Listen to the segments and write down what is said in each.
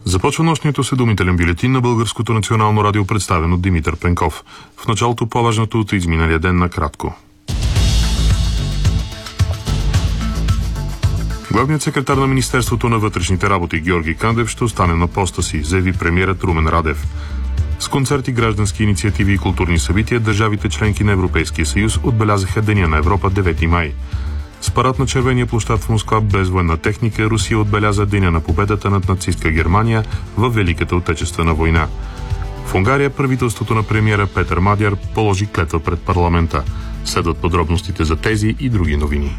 Започва нощният осведомителен бюлетин на Българското национално радио, представен от Димитър Пенков. В началото по-важното от изминалия ден накратко. Главният секретар на Министерството на вътрешните работи Георги Кандев ще остане на поста си, заяви премиерът Румен Радев. С концерти, граждански инициативи и културни събития държавите членки на Европейския съюз отбелязаха Деня на Европа 9 май. С парад на Червения площад в Москва без военна техника Русия отбеляза Деня на победата над нацистка Германия във Великата отечествена война. В Унгария правителството на премиера Петър Мадяр положи клетва пред парламента. Следват подробностите за тези и други новини.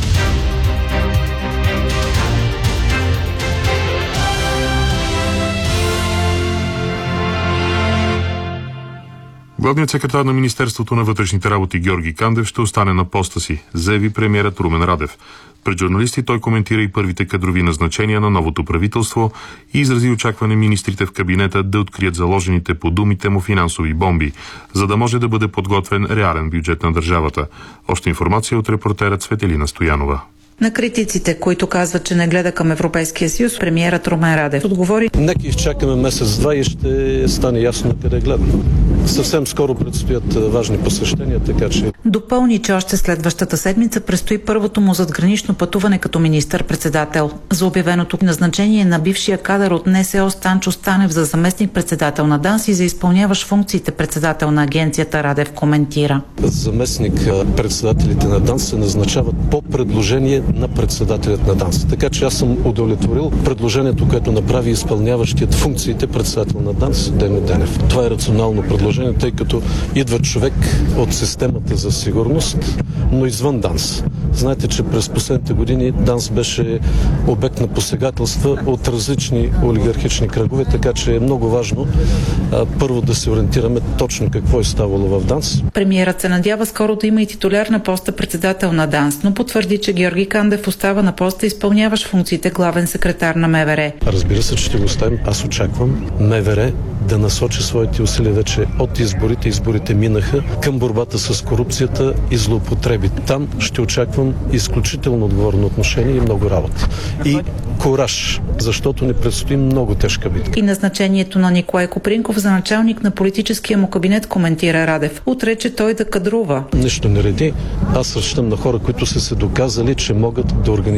Главният секретар на Министерството на вътрешните работи Георги Кандев ще остане на поста си, заяви премиерът Румен Радев. Пред журналисти той коментира и първите кадрови назначения на новото правителство и изрази очакване министрите в кабинета да открият заложените по думите му финансови бомби, за да може да бъде подготвен реален бюджет на държавата. Още информация от репортера Цветелина Стоянова. На критиците, които казват, че не гледа към Европейския съюз, премиерът Румен Радев отговори: нека изчакаме месец-два и ще стане ясно къде гледам. Съвсем скоро предстоят важни посещения, така че... Допълни, че още следващата седмица предстои първото му задгранично пътуване като министър-председател. За обявеното назначение на бившия кадър от НСО Станчо Станев за заместник-председател на ДАНС и за изпълняващ функциите председател на агенцията, Радев коментира: заместник-председателите на ДАНС се назначават по предложение на председателят на ДАНС. Така че аз съм удовлетворил предложението, което направи изпълняващият функциите председател на ДАНС Дено Денев. Това е рационално предложение, тъй като идва човек от системата за сигурност, но извън ДАНС. Знаете, че през последните години ДАНС беше обект на посегателства от различни олигархични кръгове, така че е много важно първо да се ориентираме точно какво е ставало в ДАНС. Премиерът се надява скоро да има и титуляр на поста председател на ДАНС, но потвърди, че Георги Кандев остава на поста, изпълняващ функциите главен секретар на МВР. Разбира се, че ще го оставим. Аз очаквам МВР да насочи своите усилия вече от изборите минаха, към борбата с корупцията и злоупотреби. Там ще очаквам изключително отговорно отношение и много работа. И кураж, защото ни предстои много тежка битка. И назначението на Николай Копринков за началник на политическия му кабинет, коментира Радев. Отрече той да кадрува. Нищо не реди. Аз разчитам на хора, които са се доказали, че могат да организират